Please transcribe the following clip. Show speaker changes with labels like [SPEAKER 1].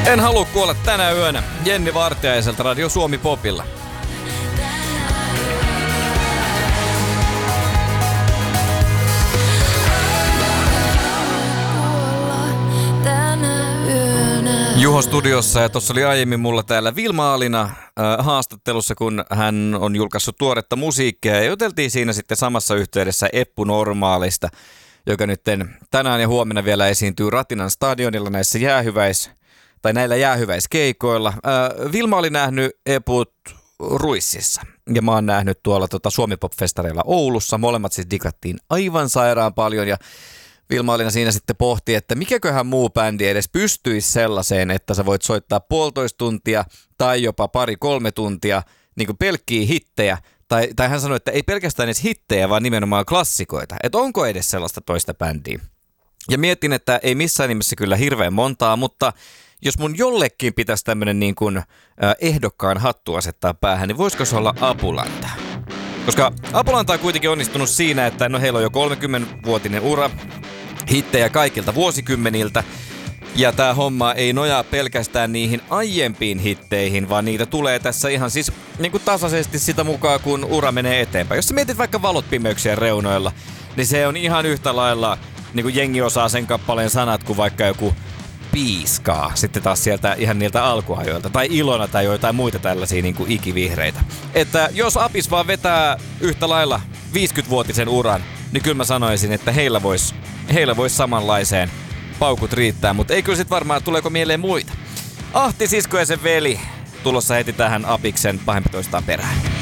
[SPEAKER 1] En halua kuolla tänä yönä. Jenni Vartiaiselta Radio Suomi Popilla. Juho studiossa, ja tuossa oli aiemmin mulla täällä Vilma Alina haastattelussa, kun hän on julkaissut tuoretta musiikkia, ja juteltiin siinä sitten samassa yhteydessä Eppu Normaalista, joka nyt tänään ja huomenna vielä esiintyy Ratinan stadionilla näissä näillä jäähyväiskeikoilla. Vilma oli nähnyt Eput Ruississa, ja mä oon nähnyt tuolla Suomi Pop-festareilla Oulussa. Molemmat siis digattiin aivan sairaan paljon, ja Vilma Alina siinä sitten pohti, että mikäköhän muu bändi edes pystyisi sellaiseen, että sä voit soittaa 1,5 tuntia tai jopa 2-3 tuntia niin kuin pelkkiä hittejä. Tai hän sanoi, että ei pelkästään edes hittejä, vaan nimenomaan klassikoita. Että onko edes sellaista toista bändiä? Ja mietin, että ei missään nimessä kyllä hirveän montaa, mutta jos mun jollekin pitäisi tämmöinen niin kuin ehdokkaan hattu asettaa päähän, niin voisiko se olla Apulanta? Koska Apulanta on kuitenkin onnistunut siinä, että heillä on jo 30-vuotinen ura, hittejä kaikilta vuosikymmeniltä. Ja tää homma ei nojaa pelkästään niihin aiempiin hitteihin, vaan niitä tulee tässä ihan siis niin kuin tasaisesti sitä mukaan, kun ura menee eteenpäin. Jos sä mietit vaikka Valot pimeyksien reunoilla, niin se on ihan yhtä lailla, niin kuin jengi osaa sen kappaleen sanat kuin vaikka joku Piiskaa. Sitten taas sieltä ihan niiltä alkuajoilta. Tai Ilona tai joitain muita tällaisia niin kuin ikivihreitä. Että jos Apis vaan vetää yhtä lailla 50-vuotisen uran, niin kyllä mä sanoisin, että heillä vois samanlaiseen paukut riittää, mutta ei kyllä sit varmaan, tuleeko mieleen muita. Ahti, sisko ja sen veli, tulossa heti tähän Apiksen pahempi toistaan perään.